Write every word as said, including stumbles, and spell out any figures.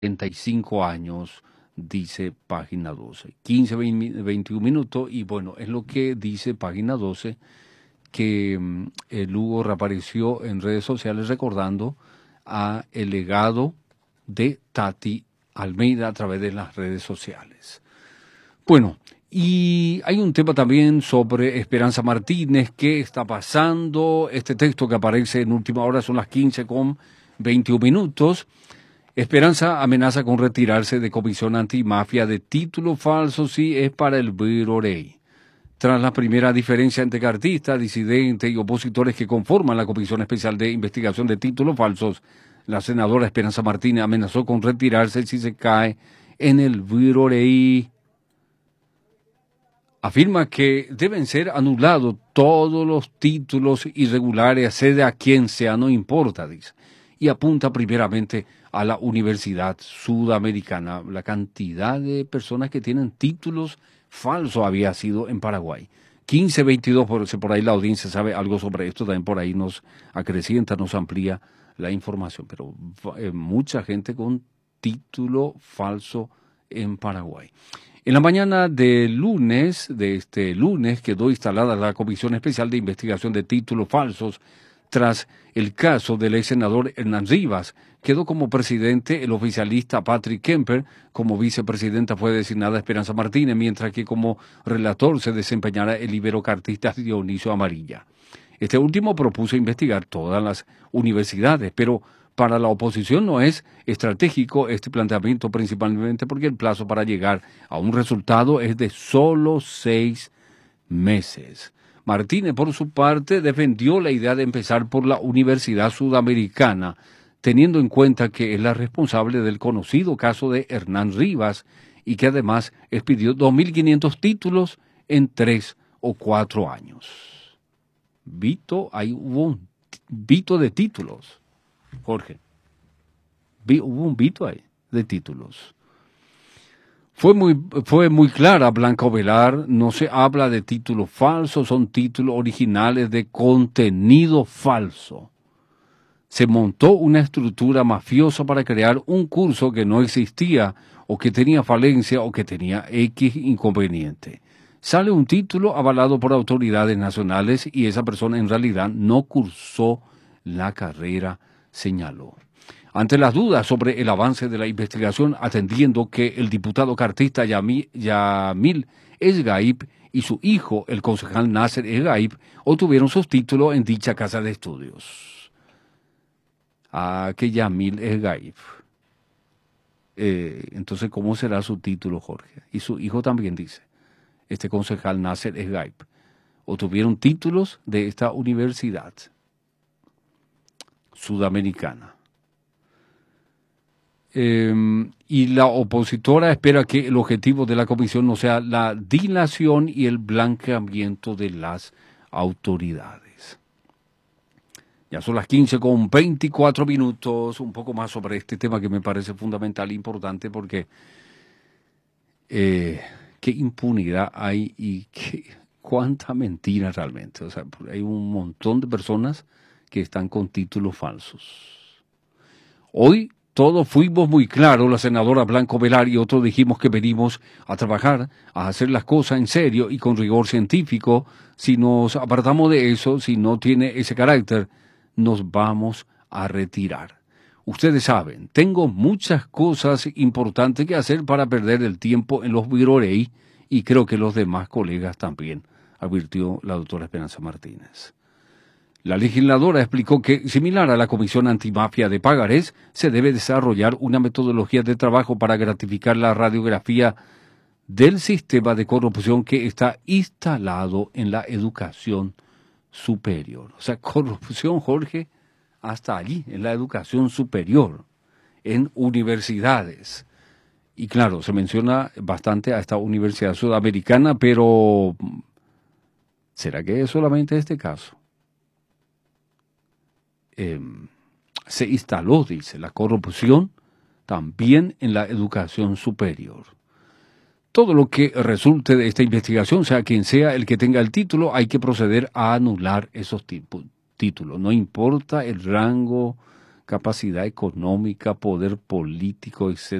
treinta y cinco años, dice página doce. quince, veintiún minutos, y bueno, es lo que dice página doce, que um, el Lugo reapareció en redes sociales recordando a el legado de Tati Almeida a través de las redes sociales. Bueno, y hay un tema también sobre Esperanza Martínez. ¿Qué está pasando? Este texto que aparece en última hora son las quince con veintiún minutos. Esperanza amenaza con retirarse de comisión antimafia de título falso si es para el Virorey. Tras la primera diferencia entre cartistas, disidentes y opositores que conforman la Comisión Especial de Investigación de Títulos Falsos, la senadora Esperanza Martínez amenazó con retirarse si se cae en el Virorey. Afirma que deben ser anulados todos los títulos irregulares, sea a quien sea, no importa, dice. Y apunta primeramente a la Universidad Sudamericana. La cantidad de personas que tienen títulos falsos había sido en Paraguay. quince veintidós, por, por ahí la audiencia sabe algo sobre esto, también por ahí nos acrecienta, nos amplía la información. Pero eh, mucha gente con título falso en Paraguay. En la mañana del lunes, de este lunes, quedó instalada la Comisión Especial de Investigación de Títulos Falsos tras el caso del ex senador Hernán Rivas. Quedó como presidente el oficialista Patrick Kemper, como vicepresidenta fue designada Esperanza Martínez, mientras que como relator se desempeñará el iberocartista Dionisio Amarilla. Este último propuso investigar todas las universidades, pero para la oposición no es estratégico este planteamiento, principalmente porque el plazo para llegar a un resultado es de solo seis meses. Martínez, por su parte, defendió la idea de empezar por la Universidad Sudamericana, teniendo en cuenta que es la responsable del conocido caso de Hernán Rivas y que además expidió dos mil quinientos títulos en tres o cuatro años. Vito, ahí hubo un vito de títulos. Jorge, vi, hubo un vito ahí de títulos. Fue muy, fue muy clara Blanca Ovelar, no se habla de títulos falsos, son títulos originales de contenido falso. Se montó una estructura mafiosa para crear un curso que no existía, o que tenía falencia, o que tenía X inconveniente. Sale un título avalado por autoridades nacionales y esa persona en realidad no cursó la carrera, señaló. Ante las dudas sobre el avance de la investigación, atendiendo que el diputado cartista Yamil, Yamil Esgaib y su hijo, el concejal Nasser Esgaib, obtuvieron sus títulos en dicha casa de estudios. Ah, que Yamil Esgaib. Eh, entonces, ¿cómo será su título, Jorge? Y su hijo también dice, este concejal Nasser Esgaib, obtuvieron títulos de esta universidad sudamericana. Eh, y la opositora espera que el objetivo de la comisión no sea la dilación y el blanqueamiento de las autoridades. Ya son las quince con veinticuatro minutos, un poco más sobre este tema que me parece fundamental e importante porque eh, qué impunidad hay y qué, cuánta mentira realmente. O sea, hay un montón de personas que están con títulos falsos. Hoy todos fuimos muy claros, la senadora Blanca Ovelar y otros dijimos que venimos a trabajar, a hacer las cosas en serio y con rigor científico. Si nos apartamos de eso, si no tiene ese carácter, nos vamos a retirar. Ustedes saben, tengo muchas cosas importantes que hacer para perder el tiempo en los Virorey y creo que los demás colegas también, advirtió la doctora Esperanza Martínez. La legisladora explicó que, similar a la Comisión Antimafia de Pagarés, se debe desarrollar una metodología de trabajo para gratificar la radiografía del sistema de corrupción que está instalado en la educación superior. O sea, corrupción, Jorge, hasta allí, en la educación superior, en universidades. Y claro, se menciona bastante a esta Universidad Sudamericana, pero ¿será que es solamente este caso? Eh, se instaló, dice, la corrupción también en la educación superior. Todo lo que resulte de esta investigación, sea quien sea el que tenga el título, hay que proceder a anular esos tipos, títulos. No importa el rango capacidad económica, poder político,